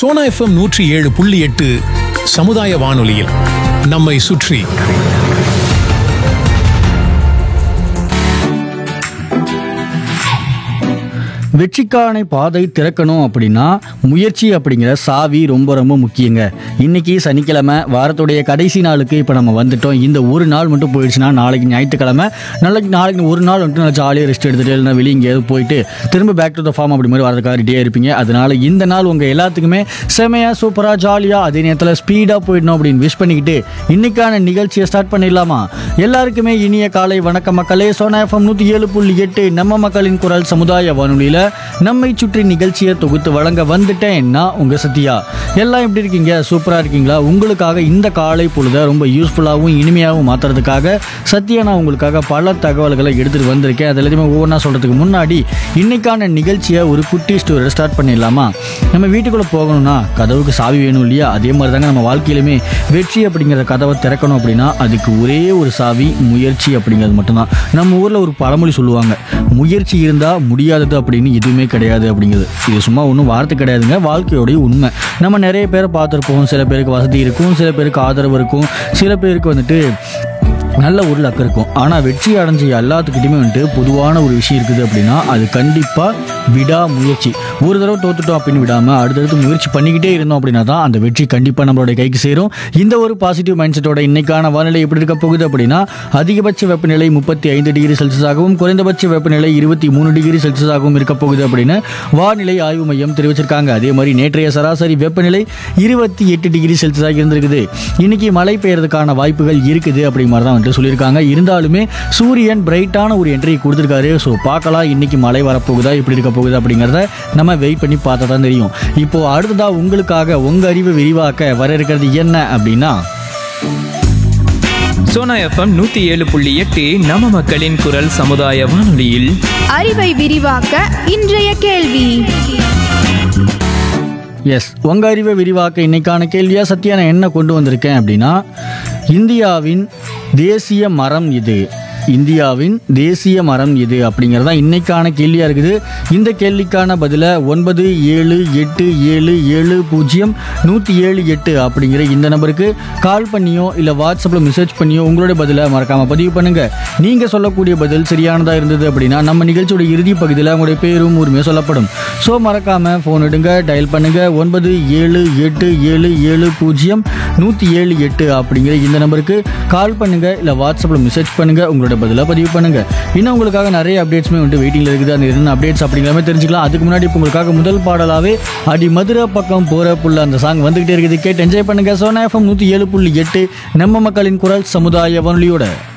Sona FM 107.8 சமுதாய வானொலியில் நம்மை சுற்றி. வெற்றிக்கான பாதை திறக்கணும் அப்படின்னா முயற்சி அப்படிங்கிற சாவி ரொம்ப ரொம்ப முக்கியங்க. இன்னைக்கு சனிக்கிழமை, வாரத்துடைய கடைசி நாளுக்கு இப்போ நம்ம வந்துட்டோம். இந்த ஒரு நாள் மட்டும் போயிடுச்சுன்னா நாளைக்கு ஞாயிற்றுக்கிழமை, நாளைக்கு ஒரு நாள் வந்துட்டு நல்லா ஜாலியாக ரெஸ்ட் எடுத்துகிட்டு இல்லைனா வெளியே எங்கேயாவது போயிட்டு திரும்ப பேக் டு த ஃபார்ம் அப்படி மாதிரி வரதுக்காக ரெடியாக இருப்பீங்க. அதனால இந்த நாள் உங்கள் எல்லாத்துக்குமே செமையாக சூப்பராக ஜாலியாக அதே நேரத்தில் ஸ்பீடாக போயிடணும் அப்படின்னு விஷ் பண்ணிக்கிட்டு இன்னைக்கான நிகழ்ச்சியை ஸ்டார்ட் பண்ணிடலாமா? எல்லாருக்குமே இனிய காலை வணக்கம் மக்களே. சோனா எஃப்எம் 107.8 நம்ம மக்களின் குரல் சமுதாய வானொலியில் நம்மை சுற்றி நிகழ்ச்சியை தொகுத்து வழங்க வந்துட்டேன் நான் உங்க சத்யா. எல்லாம் எப்படி இருக்கீங்க? சூப்பரா இருக்கீங்களா? உங்களுக்காக இந்த காலை பொழுதை ரொம்ப யூஸ்ஃபுல்லாகவும் இனிமையாகவும் மாற்றுறதுக்காக சத்யா நான் உங்களுக்காக பல தகவல்களை எடுத்துகிட்டு வந்திருக்கேன். அது எல்லாத்தையுமே ஒவ்வொன்றா சொல்கிறதுக்கு முன்னாடி இன்னைக்கான நிகழ்ச்சியை ஒரு குட்டி ஸ்டோரி ஸ்டார்ட் பண்ணிடலாமா? நம்ம வீட்டுக்குள்ளே போகணும்னா கதவுக்கு சாவி வேணும் இல்லையா? அதே மாதிரி தாங்க நம்ம வாழ்க்கையிலுமே வெற்றி அப்படிங்கிற கதவை திறக்கணும் அப்படின்னா அதுக்கு ஒரே ஒரு சாவி முயற்சி அப்படிங்கிறது மட்டும்தான். நம்ம ஊரில் ஒரு பழமொழி சொல்லுவாங்க, முயற்சி இருந்தால் முடியாதது அப்படின்னு எதுவுமே கிடையாது அப்படிங்கிறது. இது சும்மா ஒன்றும் வார்த்தை கிடையாதுங்க, வாழ்க்கையோடைய உண்மை. நம்ம நிறைய பேரை பார்த்துருப்போம். சில பேருக்கு வசதி இருக்கும், சில பேருக்கு ஆதரவு இருக்கும், சில பேருக்கு வந்துட்டு நல்ல ஒரு லக்கு இருக்கும். ஆனால் வெற்றி அடைஞ்ச எல்லாத்துக்கிட்டையுமே வந்துட்டு பொதுவான ஒரு விஷயம் இருக்குது அப்படின்னா அது கண்டிப்பாக விடாமுயற்சி. ஒரு தடவை தோத்துட்டோம் அப்படின்னு விடாமல் அடுத்தடுத்து முயற்சி பண்ணிக்கிட்டே இருந்தோம் அப்படின்னா தான் அந்த வெற்றி கண்டிப்பாக நம்மளுடைய கைக்கு சேரும். இந்த ஒரு பாசிட்டிவ் மைண்ட் செட்டோட இன்னைக்கான வானிலை எப்படி இருக்க போகுது அப்படின்னா அதிகபட்ச வெப்பநிலை 35 டிகிரி செல்சியஸாகவும் குறைந்தபட்ச வெப்பநிலை 23 டிகிரி செல்சியஸாகவும் இருக்க போகுது அப்படின்னு வானிலை ஆய்வு மையம் தெரிவிச்சிருக்காங்க. அதே மாதிரி நேற்றைய சராசரி வெப்பநிலை 28 டிகிரி செல்சியஸாக இருந்திருக்குது. இன்னைக்கு மழை பெய்யறதுக்கான வாய்ப்புகள் இருக்குது அப்படி மாதிரி தான் சொல்லியிருக்காங்க. இருந்தாலுமே சூரியன் பிரைட்டான ஒரு என்ட்ரி கொடுத்துருக்காரு. ஸோ பார்க்கலாம் இன்னைக்கு மழை வரப்போகுதா, எப்படி இருக்க போகுது அப்படிங்கிறத நம்ம வெயிட் பண்ணி பார்த்தா தான் தெரியும். இப்போ அடுத்ததா உங்களுக்காக உங்க அறிவை விரிவாக்க வர இருக்கிறது என்ன அப்படின்னா சோனா எஃப்எம் 107.8 நம்ம மக்களின் குரல் சமுதாய வானொலியில் அறிவை விரிவாக்க இன்றைய கேள்வி. எஸ், உங்க அறிவை விரிவாக்க இன்னைக்கான கேள்வியா சத்யா நான் என்ன கொண்டு வந்திருக்கேன் அப்படின்னா இந்தியாவின் தேசிய மரம் இது. இந்தியாவின் தேசிய மரம் எது அப்படிங்கிறதான் இன்னைக்கான கேள்வியாக இருக்குது. இந்த கேள்விக்கான பதிலை 9787700178 அப்படிங்கிற இந்த நம்பருக்கு கால் பண்ணியோ இல்லை வாட்ஸ்அப்பில் மெசேஜ் பண்ணியோ உங்களோட பதிலை மறக்காமல் பதிவு பண்ணுங்கள். நீங்கள் சொல்லக்கூடிய பதில் சரியானதாக இருந்தது அப்படின்னா நம்ம நிகழ்ச்சியோட இறுதி பகுதியில் உங்களுடைய பேரும் உரிமையாக சொல்லப்படும். ஸோ மறக்காமல் ஃபோன் எடுங்க, டயல் பண்ணுங்கள் 9787700178 அப்படிங்கிற இந்த நம்பருக்கு கால் பண்ணுங்கள் இல்லை வாட்ஸ்அப்பில் மெசேஜ் பண்ணுங்கள், உங்களோட பதிலாக பதிவு பண்ணுங்க. இன்னும் உங்களுக்காக நிறைய அப்டேட்ஸ்மே வந்து வெயிட்டிங்ல இருக்குது. அந்த என்ன அப்டேட்ஸ் அப்படிங்கிற மாதிரி தெரிஞ்சுக்கலாம். அதுக்கு முன்னாடி இப்போ உங்களுக்காக முதல் பாடலாவே அடி மதுரை பக்கம் போற புள்ள அந்த சாங் வந்துகிட்டே இருக்குது. கேட்டு என்ஜாய் பண்ணுங்க. சோனா எஃப்எம் 107.8 நம்ம மக்களின் குரல் சமுதாய வானொலியோட.